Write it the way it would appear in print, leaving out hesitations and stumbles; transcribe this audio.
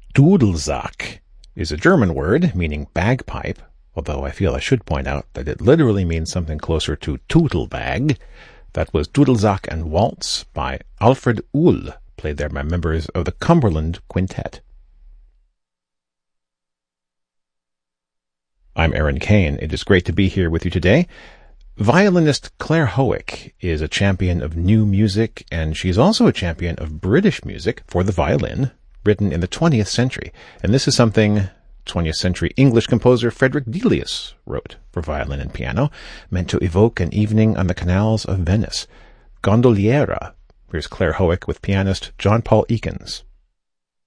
Dudelsack is a German word meaning bagpipe, although I feel I should point out that it literally means something closer to Tutelbag. That was Dudelsack and Waltz by Alfred Uhl, played there by members of the Cumberland Quintet. I'm Aaron Kane. It is great to be here with you today. Violinist Claire Howick is a champion of new music, and she's also a champion of British music for the violin, written in the 20th century. And this is something 20th century English composer Frederick Delius wrote for violin and piano, meant to evoke an evening on the canals of Venice. Gondoliera. Here's Claire Howick with pianist John Paul Ekins.